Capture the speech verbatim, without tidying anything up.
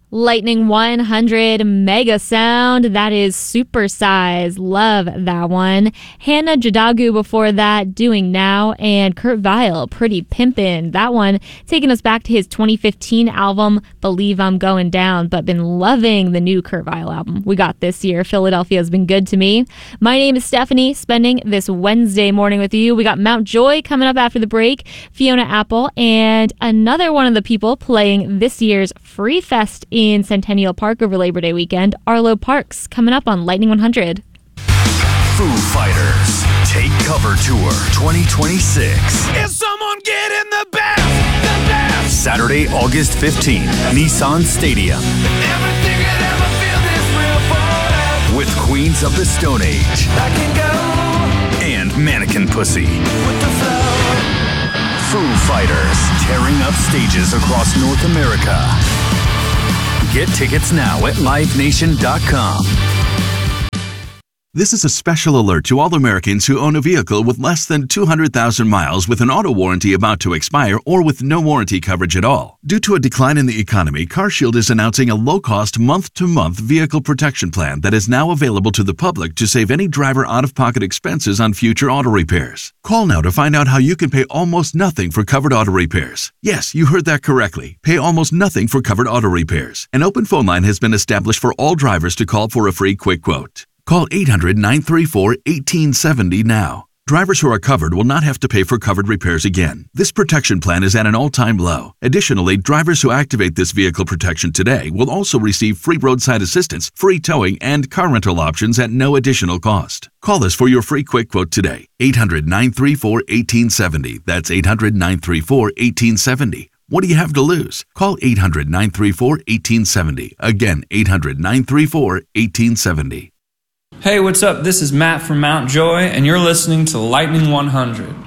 Lightning one hundred Mega Sound. That is Super Size. Love that one. Hannah Jadagu before that, Doing Now. And Kurt Vile, Pretty Pimpin'. That one taking us back to his twenty fifteen album, Believe I'm Going Down. But been loving the new Kurt Vile album we got this year. Philadelphia has been good to me. My name is Stephanie, spending this Wednesday morning with you. We got Mount Joy coming up after the break, Fiona Apple, and another one of the people playing this year's Free Fest in Centennial Park over Labor Day weekend, Arlo Parks, coming up on Lightning one hundred. Foo Fighters Take Cover Tour twenty twenty-six. Is someone getting the best? The best? Saturday, August fifteenth, Nissan Stadium. Everything could ever feel this real forever. With Queens of the Stone Age I can go and Mannequin Pussy. with the flow. Foo Fighters tearing up stages across North America. Get tickets now at live nation dot com. This is a special alert to all Americans who own a vehicle with less than two hundred thousand miles with an auto warranty about to expire or with no warranty coverage at all. Due to a decline in the economy, CarShield is announcing a low-cost month-to-month vehicle protection plan that is now available to the public to save any driver out-of-pocket expenses on future auto repairs. Call now to find out how you can pay almost nothing for covered auto repairs. Yes, you heard that correctly. Pay almost nothing for covered auto repairs. An open phone line has been established for all drivers to call for a free quick quote. Call eight hundred, nine three four, one eight seven zero now. Drivers who are covered will not have to pay for covered repairs again. This protection plan is at an all-time low. Additionally, drivers who activate this vehicle protection today will also receive free roadside assistance, free towing, and car rental options at no additional cost. Call us for your free quick quote today. eight hundred, nine three four, one eight seven zero. That's eight hundred, nine three four, one eight seven zero. What do you have to lose? Call eight hundred, nine three four, one eight seven zero. Again, eight hundred, nine three four, one eight seven zero. Hey, what's up? This is Matt from Mount Joy, and you're listening to Lightning one hundred.